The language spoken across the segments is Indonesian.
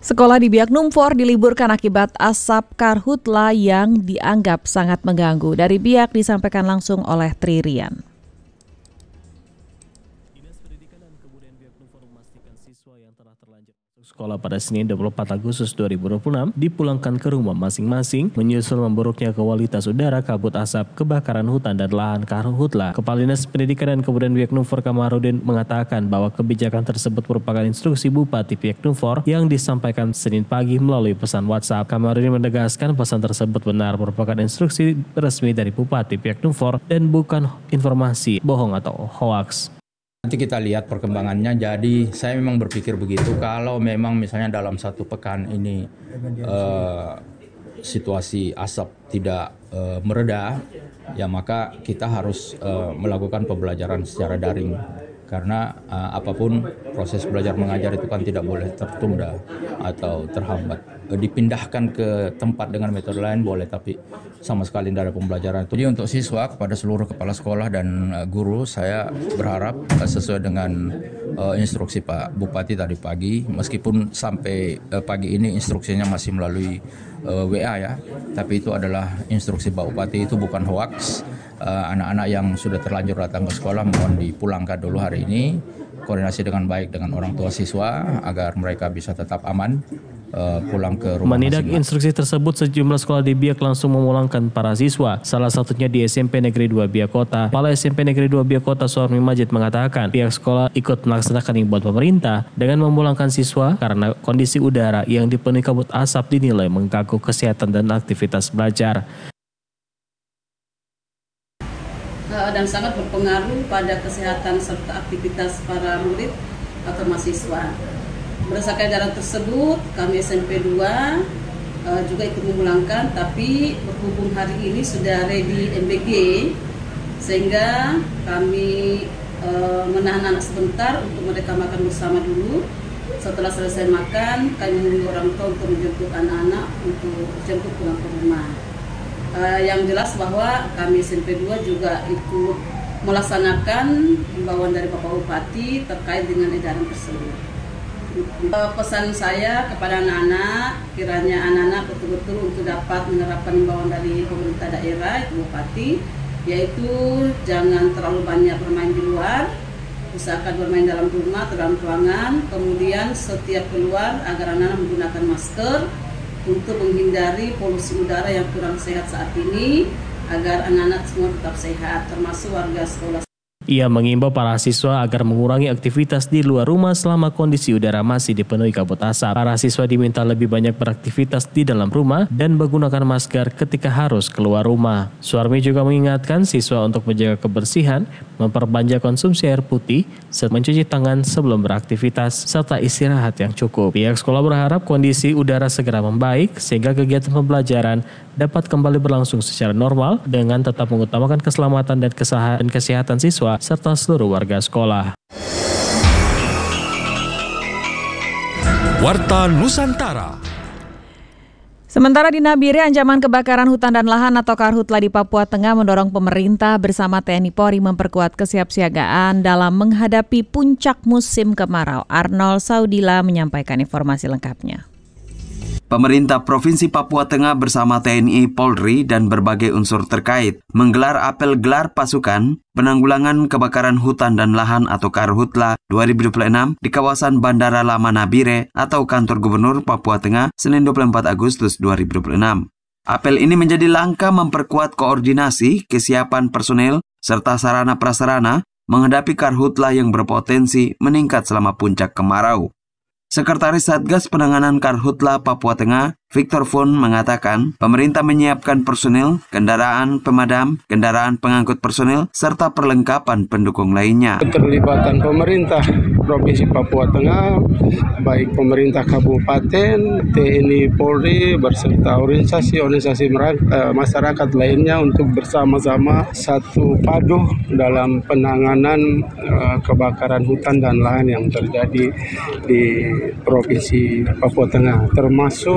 Sekolah di Biak Numfor diliburkan akibat asap karhutla yang dianggap sangat mengganggu. Dari Biak disampaikan langsung oleh Tri Rian. Dinas Pendidikan dan Kebudayaan Biak Numfor memastikan siswa yang telah terlanjur sekolah pada Senin 24 Agustus 2026 dipulangkan ke rumah masing-masing menyusul memburuknya kualitas udara, kabut asap, kebakaran hutan dan lahan karhutla. Kepala Dinas Pendidikan dan Kebudayaan Biak Numfor Kamarudin mengatakan bahwa kebijakan tersebut merupakan instruksi Bupati Biak Numfor yang disampaikan Senin pagi melalui pesan WhatsApp. Kamarudin menegaskan pesan tersebut benar merupakan instruksi resmi dari Bupati Biak Numfor dan bukan informasi bohong atau hoaks. Nanti kita lihat perkembangannya, jadi saya memang berpikir begitu, kalau memang misalnya dalam satu pekan ini situasi asap tidak mereda, ya maka kita harus melakukan pembelajaran secara daring. Karena apapun proses belajar mengajar itu kan tidak boleh tertunda atau terhambat. Dipindahkan ke tempat dengan metode lain boleh, tapi sama sekali tidak ada pembelajaran. Jadi untuk siswa, kepada seluruh kepala sekolah dan guru, saya berharap sesuai dengan instruksi Pak Bupati tadi pagi, meskipun sampai pagi ini instruksinya masih melalui WA ya, tapi itu adalah instruksi Pak Bupati, itu bukan hoaks. Anak-anak yang sudah terlanjur datang ke sekolah mohon dipulangkan dulu hari ini, koordinasi dengan baik dengan orang tua siswa agar mereka bisa tetap aman pulang ke rumah. Menindak instruksi tersebut, sejumlah sekolah di Biak langsung memulangkan para siswa. Salah satunya di SMP Negeri 2 Biak Kota. Kepala SMP Negeri 2 Biak Kota Suarmi Majid mengatakan pihak sekolah ikut melaksanakan himbauan pemerintah dengan memulangkan siswa karena kondisi udara yang dipenuhi kabut asap dinilai mengganggu kesehatan dan aktivitas belajar. Dan sangat berpengaruh pada kesehatan serta aktivitas para murid atau mahasiswa. Berdasarkan edaran tersebut, kami SMP 2 juga ikut memulangkan, tapi berhubung hari ini sudah ready MBG, sehingga kami menahan anak sebentar untuk mereka makan bersama dulu. Setelah selesai makan, kami menunggu orang tua untuk menjemput anak-anak untuk jemput pulang ke rumah. Yang jelas bahwa kami SMP 2 juga ikut melaksanakan himbauan dari Bapak Bupati terkait dengan edaran tersebut. Pesan saya kepada anak-anak, kiranya anak-anak betul-betul untuk dapat menerapkan himbauan dari pemerintah daerah, Ibu Bupati, yaitu jangan terlalu banyak bermain di luar, usahakan bermain dalam rumah atau dalam ruangan, kemudian setiap keluar agar anak-anak menggunakan masker untuk menghindari polusi udara yang kurang sehat saat ini, agar anak-anak semua tetap sehat, termasuk warga sekolah. Ia mengimbau para siswa agar mengurangi aktivitas di luar rumah selama kondisi udara masih dipenuhi kabut asap. Para siswa diminta lebih banyak beraktivitas di dalam rumah dan menggunakan masker ketika harus keluar rumah. Suarmi juga mengingatkan siswa untuk menjaga kebersihan, memperbanyak konsumsi air putih, serta mencuci tangan sebelum beraktivitas, serta istirahat yang cukup. Pihak sekolah berharap kondisi udara segera membaik sehingga kegiatan pembelajaran dapat kembali berlangsung secara normal dengan tetap mengutamakan keselamatan dan kesehatan siswa serta seluruh warga sekolah. Warta Nusantara. Sementara di Nabire, ancaman kebakaran hutan dan lahan atau karhutla di Papua Tengah mendorong pemerintah bersama TNI Polri memperkuat kesiapsiagaan dalam menghadapi puncak musim kemarau. Arnold Saudila menyampaikan informasi lengkapnya. Pemerintah Provinsi Papua Tengah bersama TNI, Polri, dan berbagai unsur terkait menggelar apel gelar pasukan penanggulangan kebakaran hutan dan lahan atau Karhutla 2026 di kawasan Bandara Lama Nabire atau Kantor Gubernur Papua Tengah Senin 24 Agustus 2026. Apel ini menjadi langkah memperkuat koordinasi, kesiapan personel, serta sarana prasarana menghadapi Karhutla yang berpotensi meningkat selama puncak kemarau. Sekretaris Satgas Penanganan Karhutla Papua Tengah, Victor Fon, mengatakan pemerintah menyiapkan personil, kendaraan pemadam, kendaraan pengangkut personil, serta perlengkapan pendukung lainnya. Keterlibatan pemerintah Provinsi Papua Tengah, baik pemerintah kabupaten, TNI Polri, beserta organisasi masyarakat lainnya untuk bersama-sama satu padu dalam penanganan kebakaran hutan dan lahan yang terjadi di Provinsi Papua Tengah, termasuk kesiapan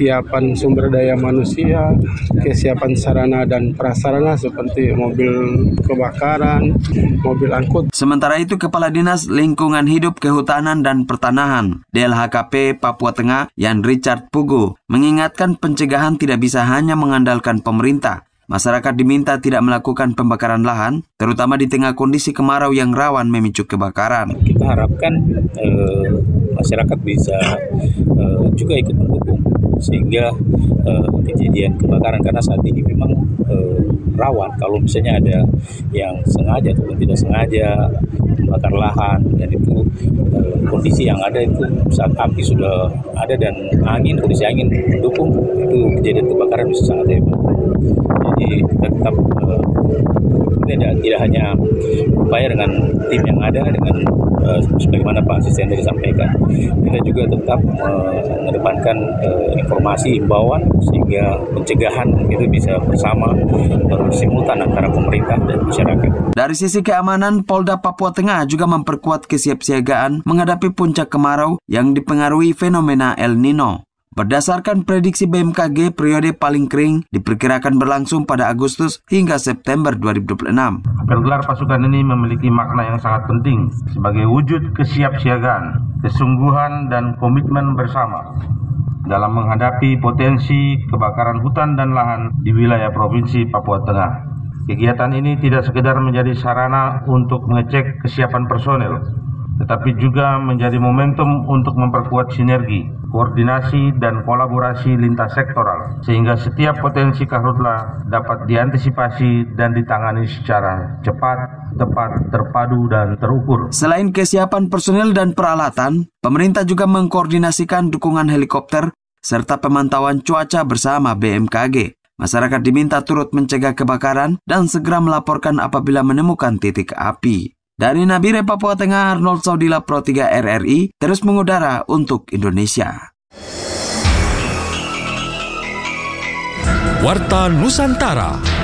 kesiapan sumber daya manusia, kesiapan sarana dan prasarana seperti mobil kebakaran, mobil angkut. Sementara itu, Kepala Dinas Lingkungan Hidup, Kehutanan dan Pertanahan DLHKP Papua Tengah, Yan Richard Pugu, mengingatkan pencegahan tidak bisa hanya mengandalkan pemerintah. Masyarakat diminta tidak melakukan pembakaran lahan, terutama di tengah kondisi kemarau yang rawan memicu kebakaran. Kita harapkan masyarakat bisa juga ikut mendukung sehingga kejadian kebakaran, karena saat ini memang rawan kalau misalnya ada yang sengaja ataupun tidak sengaja membakar lahan, dan itu kondisi yang ada itu saat api sudah ada dan kondisi angin mendukung, itu kejadian kebakaran bisa sangat hebat. Jadi kita tetap tidak hanya upaya dengan tim yang ada, dengan sebagaimana Pak Asisten tadi sampaikan, kita juga tetap mengedepankan informasi, himbauan, sehingga pencegahan itu bisa bersama simultan antara pemerintah dan masyarakat. Dari sisi keamanan, Polda Papua Tengah juga memperkuat kesiapsiagaan menghadapi puncak kemarau yang dipengaruhi fenomena El Nino. Berdasarkan prediksi BMKG, periode paling kering diperkirakan berlangsung pada Agustus hingga September 2026. Apel gelar pasukan ini memiliki makna yang sangat penting sebagai wujud kesiapsiagaan, kesungguhan dan komitmen bersama dalam menghadapi potensi kebakaran hutan dan lahan di wilayah Provinsi Papua Tengah. Kegiatan ini tidak sekedar menjadi sarana untuk mengecek kesiapan personel, tetapi juga menjadi momentum untuk memperkuat sinergi, koordinasi, dan kolaborasi lintas sektoral, sehingga setiap potensi karhutla dapat diantisipasi dan ditangani secara cepat, tepat, terpadu, dan terukur. Selain kesiapan personel dan peralatan, pemerintah juga mengkoordinasikan dukungan helikopter serta pemantauan cuaca bersama BMKG. Masyarakat diminta turut mencegah kebakaran dan segera melaporkan apabila menemukan titik api. Dari Nabire, Papua Tengah, Arnold Saudila, Pro 3 RRI, terus mengudara untuk Indonesia. Warta Nusantara.